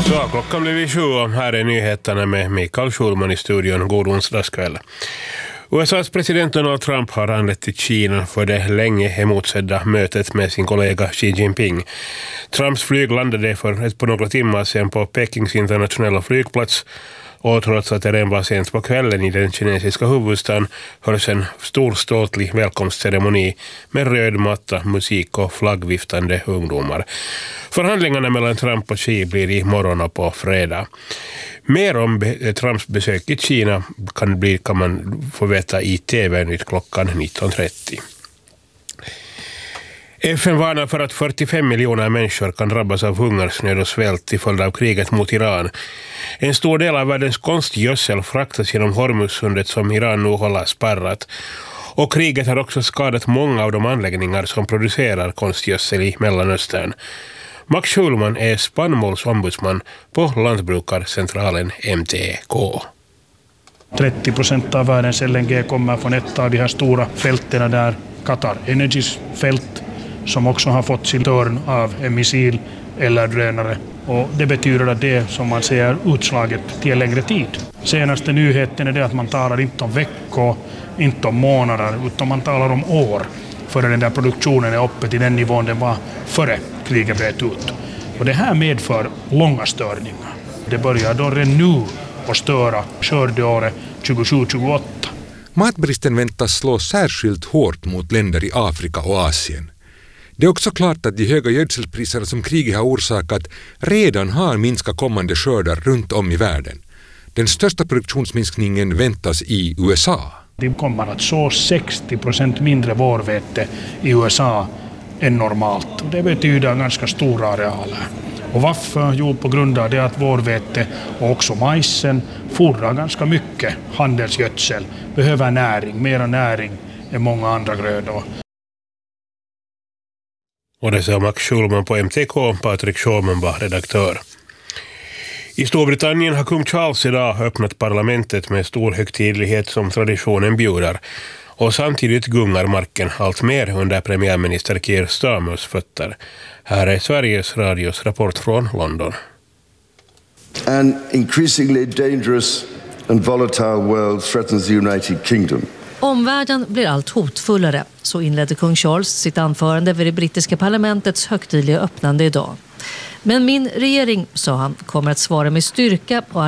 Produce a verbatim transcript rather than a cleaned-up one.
Så klockan blir vid sju och här är nyheterna med Mikael Schulman i studion. God onsdagskväll. U S A:s president Donald Trump har anlänt till Kina för det länge emotsedda mötet med sin kollega Xi Jinping. Trumps flyg landade för ett på några timmar sedan på Pekings internationella flygplats, och trots att det redan var sent på kvällen i den kinesiska huvudstaden hölls en stor ståtlig välkomstceremoni med röd matta, musik och flaggviftande ungdomar. Förhandlingarna mellan Trump och Xi blir i morgon och på fredag. Mer om be- Trumps besök i Kina kan, bli, kan man få veta i T V-nytt klockan nitton trettio. F N varnar för att fyrtiofem miljoner människor kan drabbas av hungersnöd och svält till följd av kriget mot Iran. En stor del av världens konstgödsel fraktas genom Hormuzsundet som Iran nu håller spärrat. Och kriget har också skadat många av de anläggningar som producerar konstgödsel i Mellanöstern. Max Schulman är spannmålsombudsman på Lantbrukarcentralen M T K. trettio procent av världens L N G kommer från ett av de här stora fälten där, Qatar Energys fält, som också har fått sin törn av en missil eller drönare. Och det betyder att det, som man säger, utslaget till en längre tid. Senaste nyheten är det att man talar inte om veckor, inte om månader, utan man talar om år före den där produktionen är uppe till den nivån den var före kriget bröt ut. Och det här medför långa störningar. Det börjar då redan nu att störa skördeåret tjugosju tjugoåtta. Matbristen väntas slå särskilt hårt mot länder i Afrika och Asien. Det är också klart att de höga gödselpriserna som kriget har orsakat redan har minskat kommande skördar runt om i världen. Den största produktionsminskningen väntas i U S A. Det kommer att så sextio procent mindre vårvete i U S A än normalt. Det betyder ganska stora arealer. Och varför? Jo, på grund av det att vårvete och också majsen fordrar ganska mycket handelsgödsel, behöver näring, mera näring än många andra grödor. Och det sa Max Schulman på M T K, Patrik Schulman var redaktör. I Storbritannien har kung Charles idag öppnat parlamentet med stor högtidlighet som traditionen bjuder. Och samtidigt gungar marken allt mer under premiärminister Keir Starmers fötter. Här är Sveriges Radios rapport från London. An increasingly dangerous and volatile world threatens the United Kingdom. Omvärlden blir allt hotfullare, så inledde kung Charles sitt anförande vid det brittiska parlamentets högtidliga öppnande idag. Men min regering, sa han, kommer att svara med styrka och